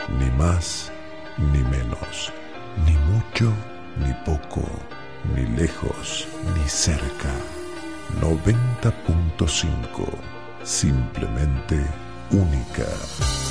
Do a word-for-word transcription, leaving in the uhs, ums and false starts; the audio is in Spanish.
Ni más ni menos, ni mucho ni poco, ni lejos ni cerca. noventa punto cinco, simplemente única.